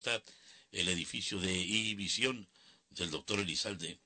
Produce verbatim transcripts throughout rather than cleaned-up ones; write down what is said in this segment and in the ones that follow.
está el edificio de iVisión del doctor Elizalde.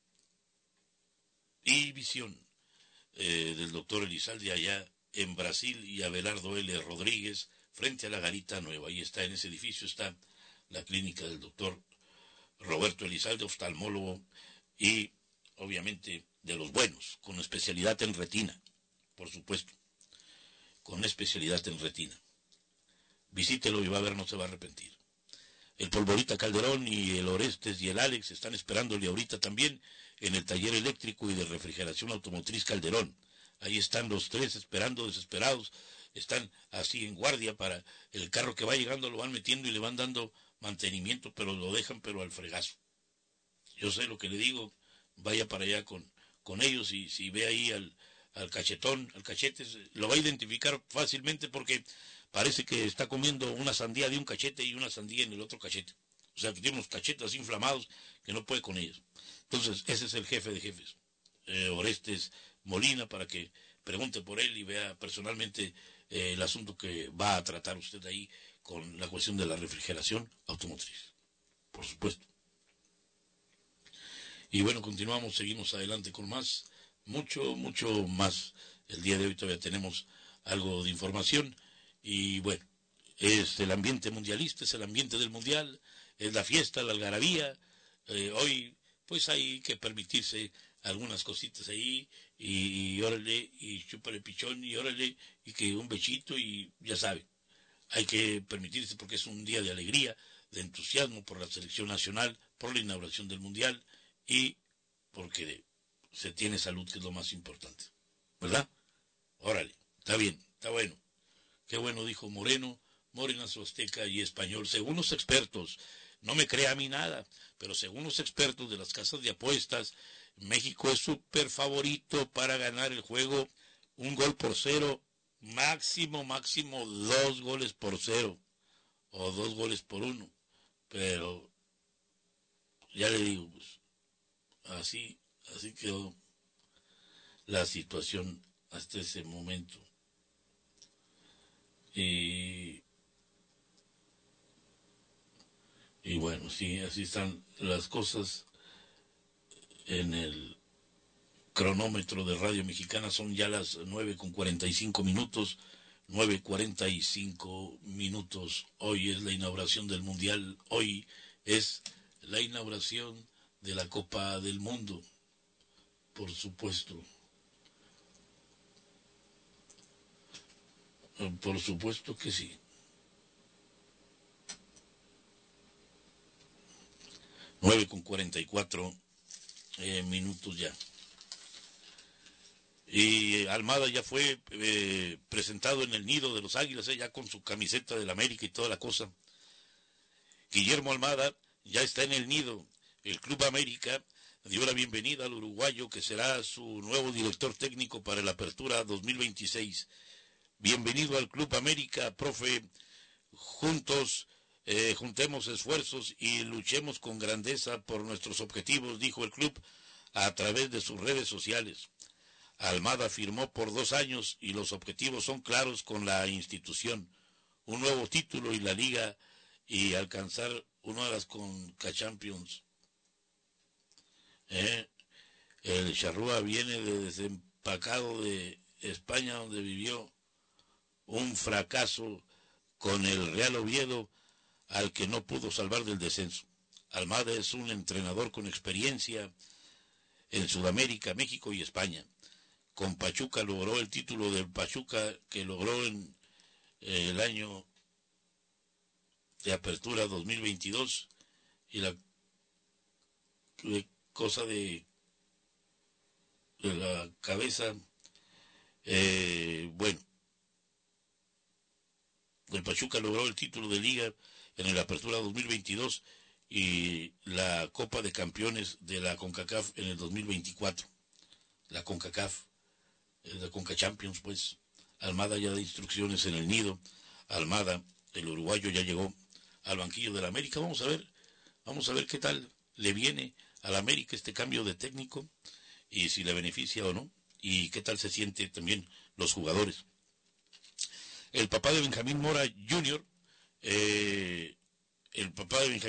iVisión eh, del doctor Elizalde allá en Brasil y Abelardo L. Rodríguez frente a la Garita Nueva. Ahí está, en ese edificio está la clínica del doctor Roberto Elizalde, oftalmólogo y obviamente de los buenos, con especialidad en retina, por supuesto, con especialidad en retina. Visítelo y va a ver, no se va a arrepentir. El Polvorita Calderón y el Orestes y el Alex están esperándole ahorita también en el taller eléctrico y de refrigeración automotriz Calderón. Ahí están los tres esperando desesperados, están así en guardia para el carro que va llegando, lo van metiendo y le van dando mantenimiento, pero lo dejan pero al fregazo. Yo sé lo que le digo, vaya para allá con, con ellos y si ve ahí al, al cachetón, al cachete, lo va a identificar fácilmente porque parece que está comiendo una sandía de un cachete y una sandía en el otro cachete. O sea que tiene unos cachetes inflamados que no puede con ellos. Entonces ese es el jefe de jefes, eh, Orestes Molina, para que pregunte por él y vea personalmente eh, el asunto que va a tratar usted ahí con la cuestión de la refrigeración automotriz, por supuesto. Y bueno, continuamos, seguimos adelante con más, mucho, mucho más. El día de hoy todavía tenemos algo de información y bueno, es el ambiente mundialista, es el ambiente del mundial, es la fiesta, la algarabía. Eh, hoy pues hay que permitirse algunas cositas ahí y, y órale, y chúpale pichón y órale, y que un bechito y ya sabe. Hay que permitirse porque es un día de alegría, de entusiasmo por la selección nacional, por la inauguración del mundial y porque se tiene salud, que es lo más importante, ¿verdad? Órale, está bien, está bueno. Qué bueno, dijo Moreno, morenazo azteca y español. Según los expertos, no me crea a mí nada, pero según los expertos de las casas de apuestas, México es súper favorito para ganar el juego, un gol por cero, máximo, máximo dos goles por cero, o dos goles por uno. Pero, ya le digo, pues, así, así quedó la situación hasta ese momento. Y, y bueno, sí, así están las cosas en el cronómetro de Radio Mexicana. Son ya las nueve con cuarenta y cinco minutos, nueve cuarenta y cinco minutos. Hoy es la inauguración del Mundial, hoy es la inauguración de la Copa del Mundo, por supuesto. Por supuesto que sí. nueve con cuarenta y cuatro eh, minutos ya. Y Almada ya fue eh, presentado en el nido de los Águilas, eh, ya con su camiseta del América y toda la cosa. Guillermo Almada ya está en el nido. El Club América dio la bienvenida al uruguayo que será su nuevo director técnico para la apertura dos mil veintiséis. Bienvenido al Club América, profe. Juntos eh, juntemos esfuerzos y luchemos con grandeza por nuestros objetivos, dijo el club a través de sus redes sociales. Almada firmó por dos años y los objetivos son claros con la institución. Un nuevo título y la liga y alcanzar una de las CONCACHAMPIONS. Eh, el Charrúa viene de desempacado de España, donde vivió un fracaso con el Real Oviedo, al que no pudo salvar del descenso. Almada es un entrenador con experiencia en Sudamérica, México y España. Con Pachuca logró el título del Pachuca que logró en eh, el año de apertura dos mil veintidós y la eh, cosa de, de la cabeza, eh, bueno, el Pachuca logró el título de liga en el apertura dos mil veintidós y la Copa de Campeones de la CONCACAF en el dos mil veinticuatro. La CONCACAF, la CONCACHAMPIONS, pues. Almada ya da instrucciones en el nido. Almada, el uruguayo, ya llegó al banquillo del América. Vamos a ver, vamos a ver qué tal le viene al América este cambio de técnico y si le beneficia o no y qué tal se siente también los jugadores. El papá de Benjamín Mora junior, eh, el papá de Benjamín